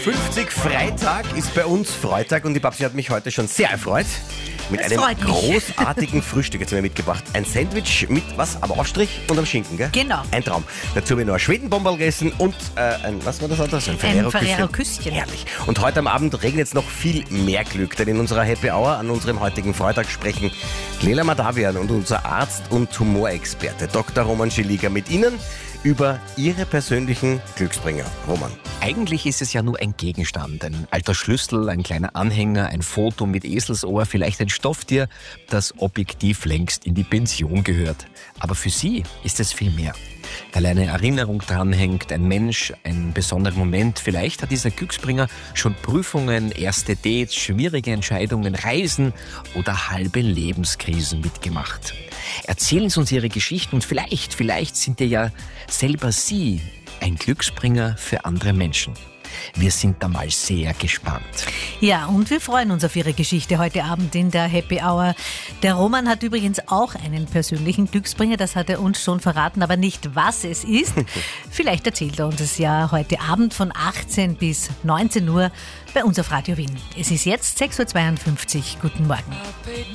8.52 Uhr, Freitag ist bei uns Freitag und die Babsi hat mich heute schon sehr erfreut. Mit Das einem freut mich. großartigen Frühstück jetzt haben wir mitgebracht. Ein Sandwich mit was? Am Aufstrich und am Schinken, gell? Genau. Ein Traum. Dazu habe ich noch ein Schwedenbomberl gegessen und was war das anderes? Ein Ferrero-Küsschen. Herrlich. Und heute am Abend regnet es noch viel mehr Glück, denn in unserer Happy Hour an unserem heutigen Freitag sprechen Lela Madavian und unser Arzt und Tumorexperte Dr. Roman Schiliga mit Ihnen über Ihre persönlichen Glücksbringer. Roman. Eigentlich ist es ja nur ein Gegenstand, ein alter Schlüssel, ein kleiner Anhänger, ein Foto mit Eselsohr, vielleicht ein Stofftier, das objektiv längst in die Pension gehört. Aber für Sie ist es viel mehr, weil eine Erinnerung dranhängt, ein Mensch, ein besonderer Moment. Vielleicht hat dieser Glücksbringer schon Prüfungen, erste Dates, schwierige Entscheidungen, Reisen oder halbe Lebenskrisen mitgemacht. Erzählen Sie uns Ihre Geschichten und vielleicht sind ja selber Sie ein Glücksbringer für andere Menschen. Wir sind da mal sehr gespannt. Ja, und wir freuen uns auf Ihre Geschichte heute Abend in der Happy Hour. Der Roman hat übrigens auch einen persönlichen Glücksbringer, das hat er uns schon verraten, aber nicht, was es ist. Vielleicht erzählt er uns es ja heute Abend von 18 bis 19 Uhr bei uns auf Radio Wien. Es ist jetzt 6.52 Uhr. Guten Morgen.